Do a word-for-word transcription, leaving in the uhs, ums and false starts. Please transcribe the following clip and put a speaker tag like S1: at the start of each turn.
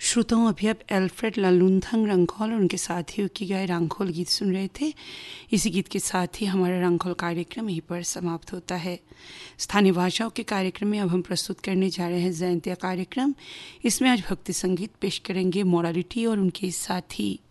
S1: श्रोताओं, अभी आप एल्फ्रेड लालुनथंग रंगखोल और उनके साथियों की गाए रंगखोल गीत सुन रहे थे। इसी गीत के साथ ही हमारा रंगखोल कार्यक्रम यहीं पर समाप्त होता है। स्थानीय भाषाओं के कार्यक्रम में अब हम प्रस्तुत करने जा रहे हैं जयंतिया कार्यक्रम। इसमें आज भक्ति संगीत पेश करेंगे मोरालिटी और उनके साथी